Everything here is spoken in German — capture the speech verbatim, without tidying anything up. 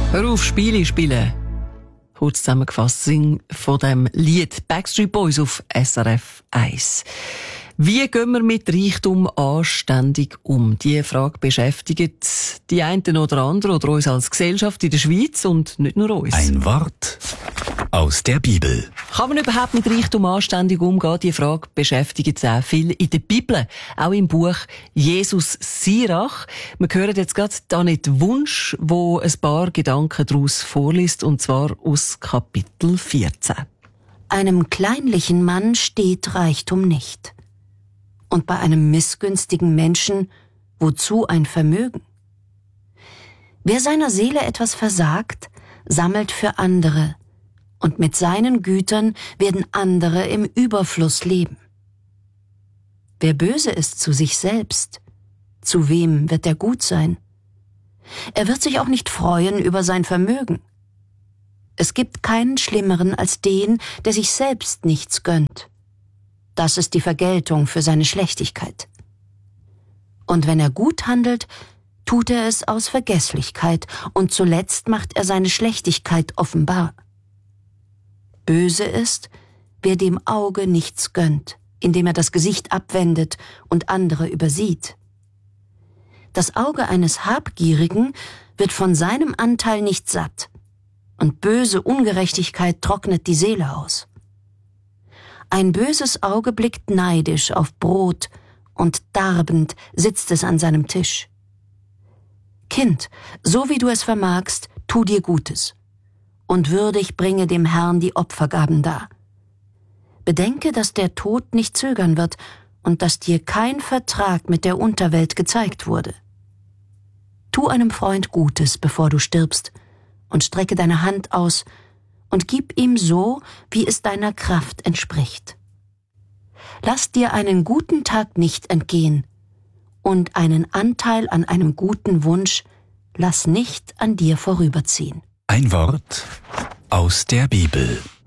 Hör auf, Spiele spielen. Kurz zusammengefasst, Sing von dem Lied Backstreet Boys auf S R F eins. Wie gehen wir mit Reichtum anständig um? Diese Frage beschäftigt die einen oder anderen oder uns als Gesellschaft in der Schweiz und nicht nur uns. Ein Wort aus der Bibel. Kann man überhaupt mit Reichtum anständig umgehen? Die Frage beschäftigt sehr viel in der Bibel, auch im Buch Jesus Sirach. Wir hören jetzt gerade Annette Wunsch, wo ein paar Gedanken daraus vorliest, und zwar aus Kapitel vierzehn. Einem kleinlichen Mann steht Reichtum nicht. Und bei einem missgünstigen Menschen, wozu ein Vermögen? Wer seiner Seele etwas versagt, sammelt für andere, und mit seinen Gütern werden andere im Überfluss leben. Wer böse ist zu sich selbst, zu wem wird er gut sein? Er wird sich auch nicht freuen über sein Vermögen. Es gibt keinen Schlimmeren als den, der sich selbst nichts gönnt. Das ist die Vergeltung für seine Schlechtigkeit. Und wenn er gut handelt, tut er es aus Vergesslichkeit, und zuletzt macht er seine Schlechtigkeit offenbar. Böse ist, wer dem Auge nichts gönnt, indem er das Gesicht abwendet und andere übersieht. Das Auge eines Habgierigen wird von seinem Anteil nicht satt, und böse Ungerechtigkeit trocknet die Seele aus. Ein böses Auge blickt neidisch auf Brot, und darbend sitzt es an seinem Tisch. Kind, so wie du es vermagst, tu dir Gutes, und würdig bringe dem Herrn die Opfergaben dar. Bedenke, dass der Tod nicht zögern wird und dass dir kein Vertrag mit der Unterwelt gezeigt wurde. Tu einem Freund Gutes, bevor du stirbst, und strecke deine Hand aus und gib ihm so, wie es deiner Kraft entspricht. Lass dir einen guten Tag nicht entgehen, und einen Anteil an einem guten Wunsch lass nicht an dir vorüberziehen. Ein Wort aus der Bibel.